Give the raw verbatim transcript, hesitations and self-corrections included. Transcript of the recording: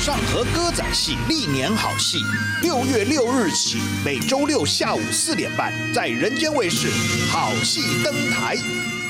上和歌仔戏历年好戏，六月六日起，每周六下午四点半，在人间卫视好戏登台。